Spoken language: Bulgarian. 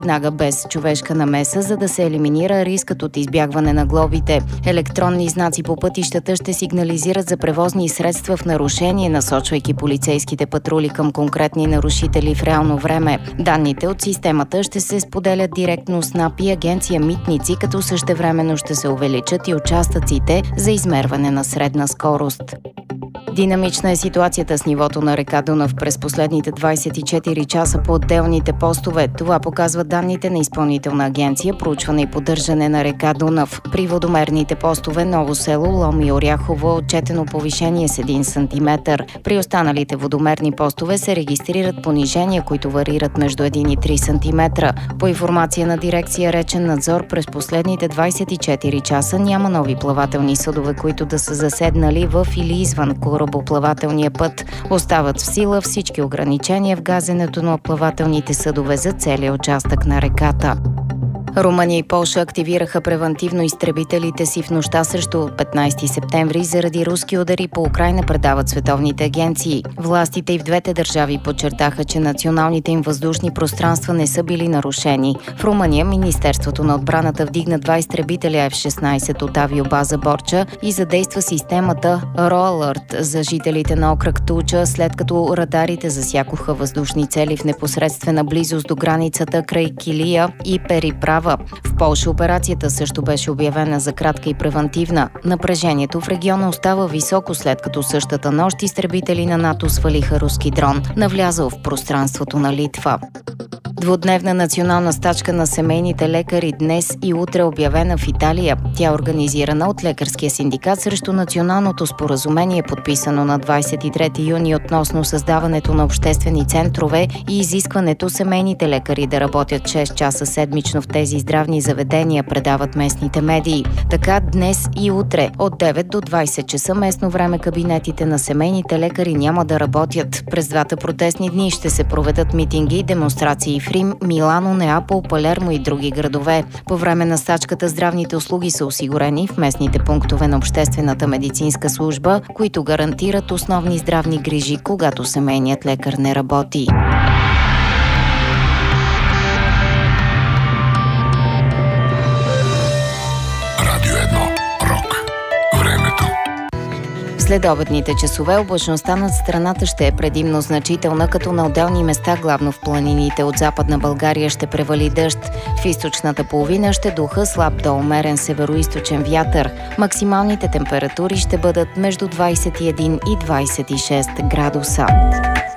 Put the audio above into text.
веднага без човешка намеса, за да се елиминира рискът от избягване на глобите. Електронни знаци по пътищата ще сигнализират за превозни средства в нарушение, насочвайки полицейските патрули към конкретни нарушители в реално време. Данните от системата ще се споделят директно с НАП и Агенция Митници, като същевременно ще се увеличат и участъците за измерване на средна скорост. Динамична е ситуацията с нивото на река Дунав през последните 24 часа по отделните постове. Това показват данните на Изпълнителна агенция проучване и поддържане на река Дунав. При водомерните постове Ново село, Лом и Оряхово отчетено повишение с 1 см. При останалите водомерни постове се регистрират понижения, които варират между 1 и 3 см. По информация на дирекция Речен надзор, през последните 24 часа няма нови плавателни съдове, които да са заседнали в или извън корабоплавателния път. Остават в сила всички ограничения в газенето на плавателните съдове за целия участък на реката. Румъния и Полша активираха превантивно изтребителите си в нощта срещу 15 септември заради руски удари по Украйна, предават световните агенции. Властите и в двете държави подчертаха, че националните им въздушни пространства не са били нарушени. В Румъния Министерството на отбраната вдигна 2 изтребителя F-16 от авиобаза Борча и задейства системата RO-Alert за жителите на окръг Тулча, след като радарите засякоха въздушни цели в непосредствена близост до границата край Килия и Периправа. В Полша операцията също беше обявена за кратка и превантивна. Напрежението в региона остава високо, след като същата нощ изтребители на НАТО свалиха руски дрон, навлязъл в пространството на Литва. Двудневна национална стачка на семейните лекари днес и утре обявена в Италия. Тя е организирана от лекарския синдикат срещу националното споразумение, подписано на 23 юни относно създаването на обществени центрове и изискването семейните лекари да работят 6 часа седмично в тези здравни заведения, предават местните медии. Така днес и утре от 9 до 20 часа местно време кабинетите на семейните лекари няма да работят. През двата протестни дни ще се проведат митинги и демонстрации в Рим, Милано, Неапол, Палермо и други градове. По време на стачката здравните услуги са осигурени в местните пунктове на обществената медицинска служба, които гарантират основни здравни грижи, когато семейният лекар не работи. След обедните часове облачността над страната ще е предимно значителна, като на отделни места, главно в планините от Западна България, ще превали дъжд. В източната половина ще духа слаб до умерен североизточен вятър. Максималните температури ще бъдат между 21 и 26 градуса.